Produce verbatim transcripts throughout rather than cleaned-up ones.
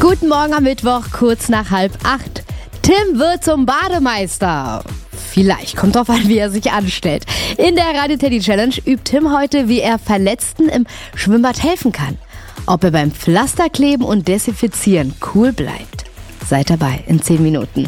Guten Morgen am Mittwoch, kurz nach halb acht. Tim wird zum Bademeister. Vielleicht, kommt drauf an, wie er sich anstellt. In der Radio Teddy Challenge übt Tim heute, wie er Verletzten im Schwimmbad helfen kann. Ob er beim Pflasterkleben und Desinfizieren cool bleibt. Seid dabei in zehn Minuten.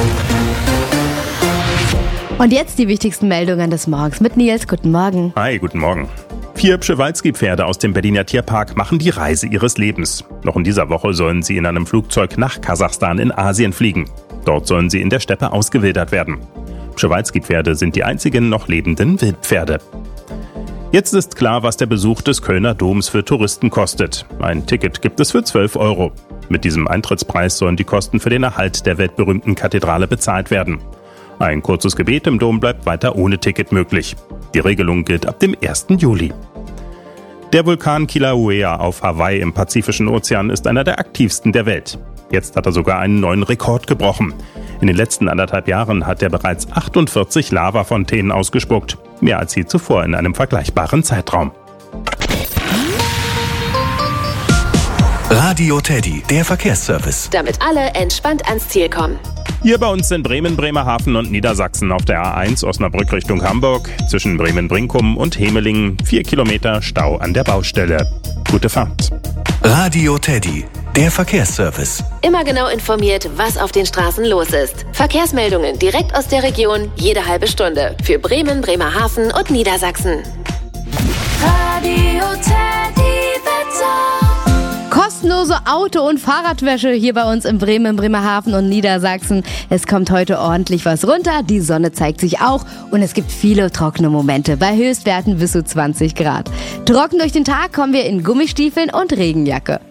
Und jetzt die wichtigsten Meldungen des Morgens mit Nils. Guten Morgen. Hi, guten Morgen. Vier Przewalski-Pferde aus dem Berliner Tierpark machen die Reise ihres Lebens. Noch in dieser Woche sollen sie in einem Flugzeug nach Kasachstan in Asien fliegen. Dort sollen sie in der Steppe ausgewildert werden. Przewalski-Pferde sind die einzigen noch lebenden Wildpferde. Jetzt ist klar, was der Besuch des Kölner Doms für Touristen kostet. Ein Ticket gibt es für zwölf Euro. Mit diesem Eintrittspreis sollen die Kosten für den Erhalt der weltberühmten Kathedrale bezahlt werden. Ein kurzes Gebet im Dom bleibt weiter ohne Ticket möglich. Die Regelung gilt ab dem ersten Juli. Der Vulkan Kilauea auf Hawaii im Pazifischen Ozean ist einer der aktivsten der Welt. Jetzt hat er sogar einen neuen Rekord gebrochen. In den letzten anderthalb Jahren hat er bereits achtundvierzig Lavafontänen ausgespuckt. Mehr als je zuvor in einem vergleichbaren Zeitraum. Radio Teddy, der Verkehrsservice. Damit alle entspannt ans Ziel kommen. Hier bei uns in Bremen, Bremerhaven und Niedersachsen auf der A eins Osnabrück Richtung Hamburg. Zwischen Bremen-Brinkum und Hemelingen vier Kilometer Stau an der Baustelle. Gute Fahrt. Radio Teddy, der Verkehrsservice. Immer genau informiert, was auf den Straßen los ist. Verkehrsmeldungen direkt aus der Region, jede halbe Stunde. Für Bremen, Bremerhaven und Niedersachsen. Radio Teddy Wetter. Kostenlose Auto- und Fahrradwäsche hier bei uns in Bremen, Bremerhaven und Niedersachsen. Es kommt heute ordentlich was runter, die Sonne zeigt sich auch und es gibt viele trockene Momente bei Höchstwerten bis zu zwanzig Grad. Trocken durch den Tag kommen wir in Gummistiefeln und Regenjacke.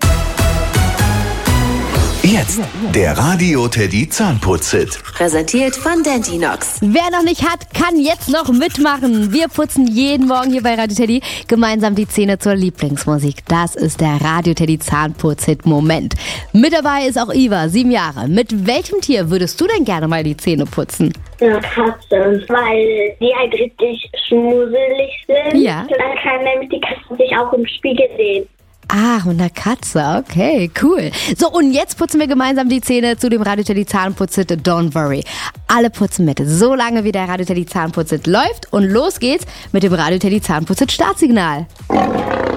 Jetzt der Radio Teddy Zahnputz-Hit. Präsentiert von Dentinox. Wer noch nicht hat, kann jetzt noch mitmachen. Wir putzen jeden Morgen hier bei Radio Teddy gemeinsam die Zähne zur Lieblingsmusik. Das ist der Radio Teddy Zahnputz-Hit-Moment. Mit dabei ist auch Iva, sieben Jahre. Mit welchem Tier würdest du denn gerne mal die Zähne putzen? Eine Katze, weil die halt richtig schmusselig sind. Ja. Und dann kann nämlich die Katze sich auch im Spiegel sehen. Ach, und eine Katze, okay, cool. So, und jetzt putzen wir gemeinsam die Zähne zu dem Radio Teddy Zahnputz-Hit Don't Worry. Alle putzen mit, so lange wie der Radio Teddy Zahnputz-Hit läuft und los geht's mit dem Radio Teddy Zahnputz-Hit Startsignal.